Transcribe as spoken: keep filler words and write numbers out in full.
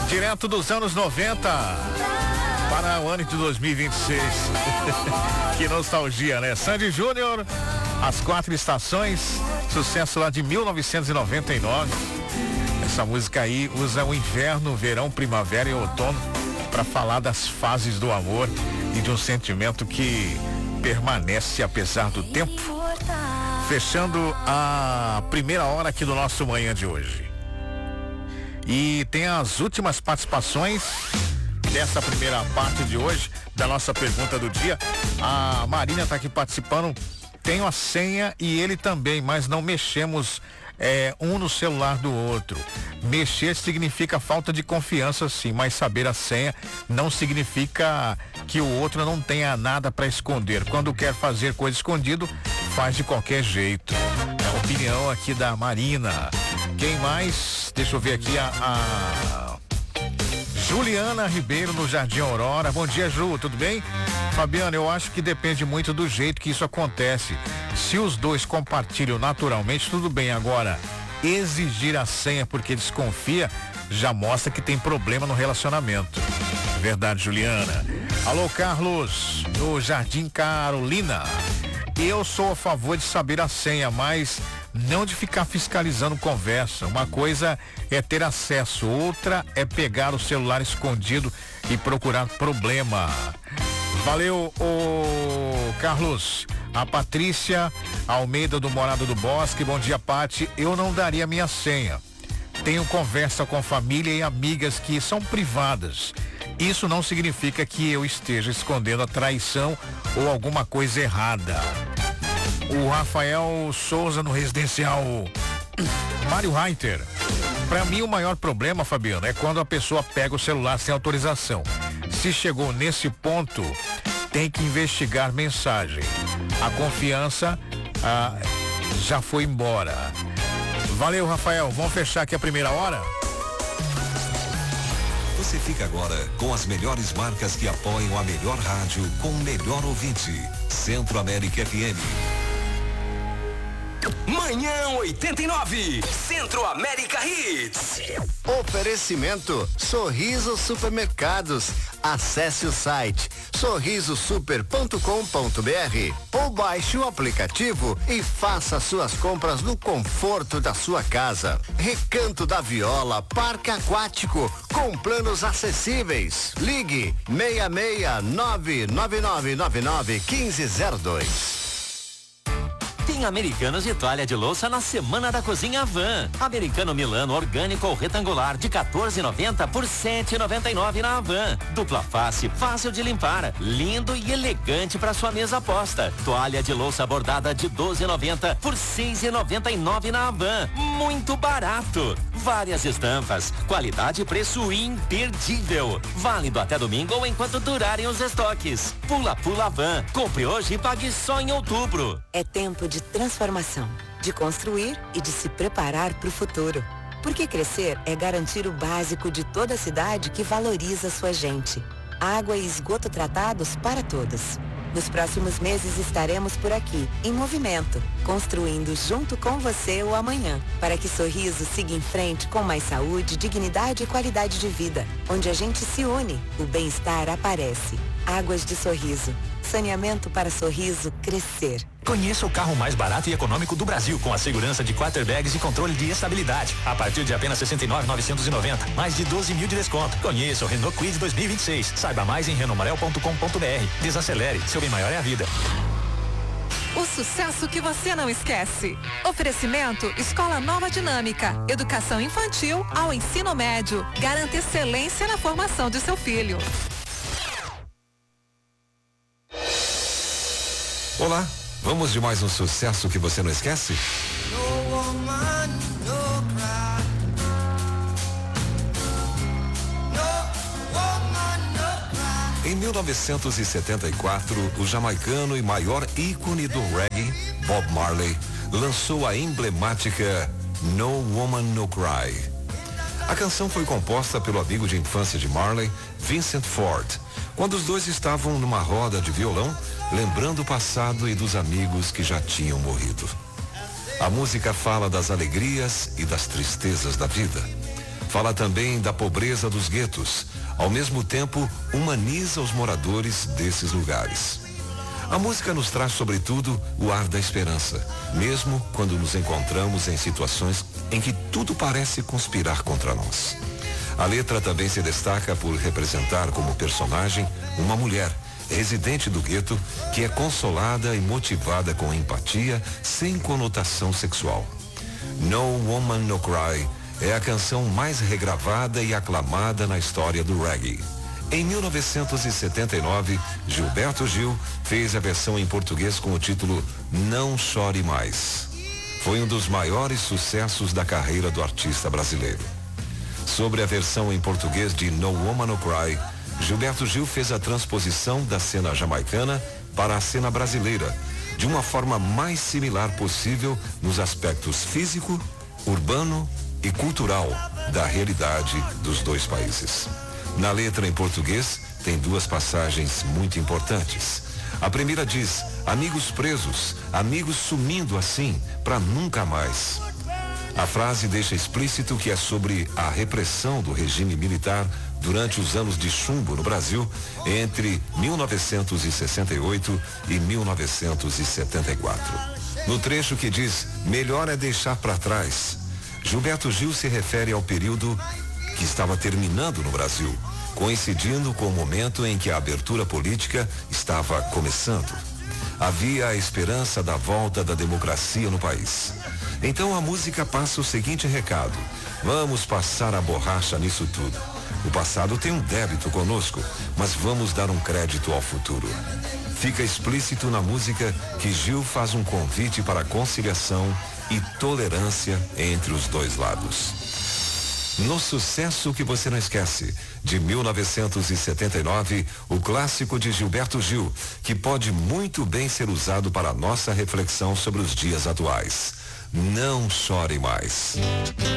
Direto dos anos noventa para o ano de dois mil e vinte e seis. Que nostalgia, né? Sandy Júnior, As Quatro Estações, sucesso lá de mil novecentos e noventa e nove. Essa música aí usa o inverno, verão, primavera e outono para falar das fases do amor e de um sentimento que permanece apesar do tempo. Fechando a primeira hora aqui do nosso Manhã de hoje. E tem as últimas participações dessa primeira parte de hoje, da nossa pergunta do dia. A Marina está aqui participando. Tenho a senha e ele também, mas não mexemos é, um no celular do outro. Mexer significa falta de confiança, sim, mas saber a senha não significa que o outro não tenha nada para esconder. Quando quer fazer coisa escondido, faz de qualquer jeito. É a opinião aqui da Marina. Quem mais? Deixa eu ver aqui a, a Juliana Ribeiro no Jardim Aurora. Bom dia, Ju, tudo bem? Fabiano, eu acho que depende muito do jeito que isso acontece. Se os dois compartilham naturalmente, tudo bem. Agora, exigir a senha porque desconfia já mostra que tem problema no relacionamento. Verdade, Juliana. Alô, Carlos, no Jardim Carolina. Eu sou a favor de saber a senha, mas não de ficar fiscalizando conversa. Uma coisa é ter acesso, outra é pegar o celular escondido e procurar problema. Valeu, ô Carlos. A Patrícia Almeida do Morado do Bosque. Bom dia, Pati. Eu não daria minha senha. Tenho conversa com família e amigas que são privadas. Isso não significa que eu esteja escondendo a traição ou alguma coisa errada. O Rafael Souza no residencial Mário Reiter. Para mim o maior problema, Fabiano, é quando a pessoa pega o celular sem autorização. Se chegou nesse ponto, tem que investigar mensagem. A confiança ah, já foi embora. Valeu, Rafael. Vamos fechar aqui a primeira hora? Você fica agora com as melhores marcas que apoiam a melhor rádio com o melhor ouvinte. Centro América F M. Manhã oitenta e nove, Centro América Hits. Oferecimento Sorriso Supermercados. Acesse o site sorriso super ponto com ponto br ou baixe o aplicativo e faça suas compras no conforto da sua casa. Recanto da Viola, Parque Aquático, com planos acessíveis. Ligue seis seis nove nove nove nove nove um cinco zero dois. Tem Americanos de toalha de louça na Semana da Cozinha Havan. Americano Milano orgânico ou retangular de quatorze e noventa por sete e noventa e nove na Havan. Dupla face, fácil de limpar, lindo e elegante para sua mesa posta. Toalha de louça bordada de doze e noventa por seis e noventa e nove na Havan. Muito barato. Várias estampas, qualidade e preço imperdível. Válido até domingo ou enquanto durarem os estoques. Pula Pula Havan. Compre hoje e pague só em outubro. É tempo de transformação, de construir e de se preparar para o futuro. Porque crescer é garantir o básico de toda a cidade que valoriza sua gente. Água e esgoto tratados para todos. Nos próximos meses estaremos por aqui, em movimento, construindo junto com você o amanhã, para que Sorriso siga em frente com mais saúde, dignidade e qualidade de vida. Onde a gente se une, o bem-estar aparece. Águas de Sorriso. Saneamento para Sorriso crescer. Conheça o carro mais barato e econômico do Brasil, com a segurança de quarterbacks e controle de estabilidade. A partir de apenas sessenta e nove mil novecentos e noventa, mais de doze mil de desconto. Conheça o Renault Kwid dois mil e vinte e seis. Saiba mais em renault marel ponto com ponto br. Desacelere, seu bem maior é a vida. O sucesso que você não esquece. Oferecimento Escola Nova Dinâmica. Educação infantil ao ensino médio. Garanta excelência na formação de seu filho. Olá, vamos de mais um sucesso que você não esquece? No woman, no cry. No woman, no cry. Em mil novecentos e setenta e quatro, o jamaicano e maior ícone do reggae, Bob Marley, lançou a emblemática No Woman No Cry. A canção foi composta pelo amigo de infância de Marley, Vincent Ford, quando os dois estavam numa roda de violão, lembrando o passado e dos amigos que já tinham morrido. A música fala das alegrias e das tristezas da vida. Fala também da pobreza dos guetos. Ao mesmo tempo, humaniza os moradores desses lugares. A música nos traz, sobretudo, o ar da esperança, mesmo quando nos encontramos em situações em que tudo parece conspirar contra nós. A letra também se destaca por representar como personagem uma mulher, residente do gueto, que é consolada e motivada com empatia, sem conotação sexual. No Woman No Cry é a canção mais regravada e aclamada na história do reggae. Em mil novecentos e setenta e nove, Gilberto Gil fez a versão em português com o título Não Chore Mais. Foi um dos maiores sucessos da carreira do artista brasileiro. Sobre a versão em português de No Woman No Cry, Gilberto Gil fez a transposição da cena jamaicana para a cena brasileira, de uma forma mais similar possível nos aspectos físico, urbano e cultural da realidade dos dois países. Na letra em português, tem duas passagens muito importantes. A primeira diz, amigos presos, amigos sumindo assim, pra nunca mais. A frase deixa explícito que é sobre a repressão do regime militar durante os anos de chumbo no Brasil, entre mil novecentos e sessenta e oito e mil novecentos e setenta e quatro. No trecho que diz, melhor é deixar para trás, Gilberto Gil se refere ao período que estava terminando no Brasil, coincidindo com o momento em que a abertura política estava começando. Havia a esperança da volta da democracia no país. Então a música passa o seguinte recado: vamos passar a borracha nisso tudo. O passado tem um débito conosco, mas vamos dar um crédito ao futuro. Fica explícito na música que Gil faz um convite para conciliação e tolerância entre os dois lados. No Sucesso que Você Não Esquece, de mil novecentos e setenta e nove, o clássico de Gilberto Gil, que pode muito bem ser usado para a nossa reflexão sobre os dias atuais. Não chore mais.